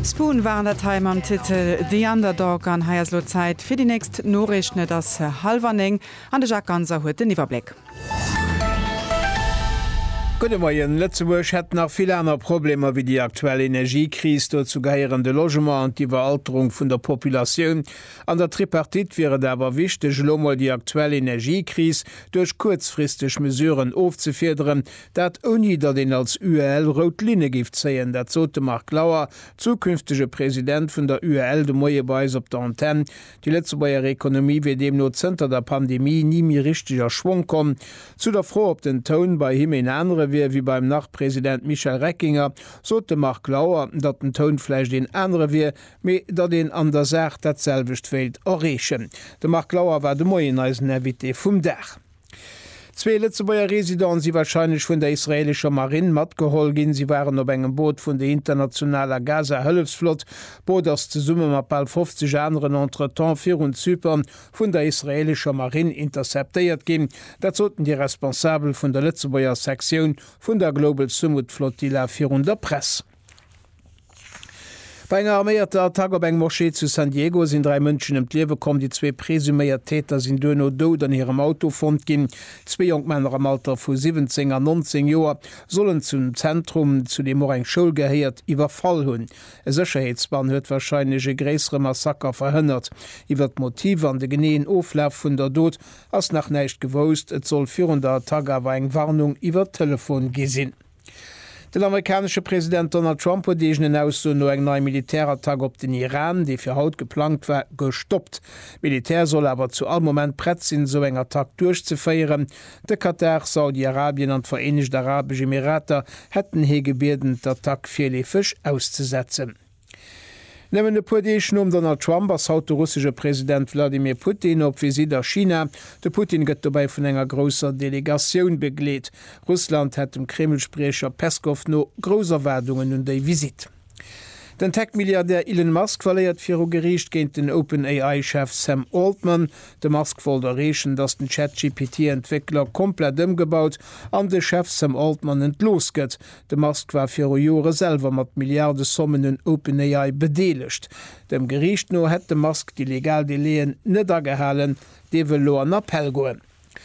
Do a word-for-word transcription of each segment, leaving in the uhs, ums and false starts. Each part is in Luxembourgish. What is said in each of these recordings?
Spoon waren der Time am Titel The Underdog an Heierslo Zeit fir die nächst Norrichne das Halverning an de Jacques Ganser huet den Niwerblick. Godemoien Lettzeburg het nach viel aner Probleme wie die aktuelle Energiekrise dazu geheierende Logement und die Veralterung vun der Population. An der Tripartit wäre dawer wichtig, lommel die aktuelle Energiekrise durch kurzfristig Mesuren aufzufedern, dat uni dat den als U E L Rotline gift zeien, dat zote Mark Lauer, zukünftige Präsident vun der U E L de Moie Beis op der Antenne. Die Lettzeburger Ökonomie wie dem no Zter der Pandemie nie mir richtiger Schwung kommen. Zu der Frau op den Ton bei him in andere wie beim Nachpräsident Michael Reckinger, sote Mark Lauer, dat den Tonfleisch den andere wie, me dat den an der Sache datselwicht Welt errechen. De Mark Lauer war de Moien als Nevité vum Dach. Zwei Letzebauer Residenten sie wahrscheinlich von der israelischer Marine mat geholt gin. Sie waren op engem Boot von der internationaler Gaza-Hölfsflot, Boot aus zu Summe mat bald fünfzig anderen Entretemps vier und Zypern von der israelischer Marine interceptiert gin. Dat sollten die Responsabel von der Letzebauer Sektion von der Global Summit Flottilla vier der Presse. Bei enger armeierter Tagobank Moschee zu San Diego sind drei Mënschen em Liewe kom, die zwei presuméiert Täter sind duno do an ihrem Auto fond gin. Zwei Jungmänner am Alter vu siebzehn an neunzehn Joer sollen zum Zentrum zu dem Moreng Schul geheiert iwwer Fall hunn. E Sicherheitsbahn huet wahrscheinlich e gräsere Massaker verhënnert. Iwer Motiv an de geneen Oflaf vun der Dod ass nach neicht gewost, et soll vierhundert Tage war eng Warnung iwwer Telefon gesinn. Den amerikanische Präsident Donald Trump hat diesen aus no eng neue Militärattack op den Iran, die fir haut geplant war, gestoppt. Militär soll aber zu allem Moment brett sinn, so eng Attack durchzufeieren. De Katar, Saudi-Arabien und Vereinigte Arabische Emirate hätten he gebeten, der Attack vierlefisch auszusetzen. Nemmmen de Pudechen um Donald Trump als haut der russische Präsident Wladimir Putin op Visit a China. De Putin gëtt dabei vun enger grosser Delegationun begleet. Russland hat dem Kremlsprecher Peskov no groser Werdungen und déi Visit. Den Tech-Milliardär Elon Musk verleiert fir o Gericht géint den OpenAI-Chef Sam Altman. De Musk folderechen, dats den ChatGPT-Entwickler komplett ëmgebaut an de Chef Sam Altman entlosgëtt. De Musk war fir o Jore selver mat Milliarde Sommen in OpenAI bedeelecht. Dem Gericht no hett de Musk die Legaldeleen net agehalen, dewe lo an Appell goen.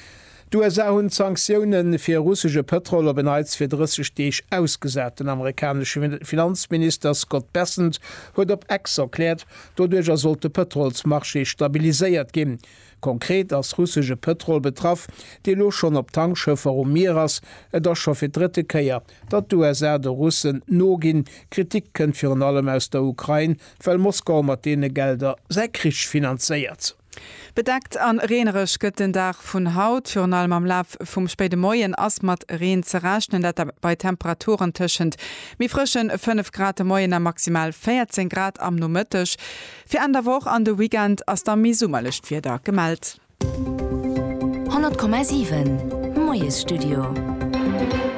Du es hun Sanktionen fir russische Petrol bereits fir dreißig Deeg ausgesät. Den amerikanische Finanzminister Scott Bessent huet op Ex erklärt, dodurch er sollte Petrolsmarché stabiliséiert gin. Konkret als russische Petrol betraff, de lo schon op Tankschëffer um Meeres, et das scho fir dritte Käier, dat du es er de Russen no gin Kritiken fir an allem aus der Ukraine, weil Moskau mat dee Gelder se Krich finanziert. Bedeckt an reenerech gëtt den Dach vun Haut Journal am Laf vum spede Moien ass mat Reen zerrachten, dat bei Temperaturen tschend. Mi frischen fünf Grad Moien a maximal vierzehn Grad am Nomëttech. Fir an der Woch an de Weekend ass der mi summmerlecht wieder gemeldt. hundert Komma sieben Moies Studio.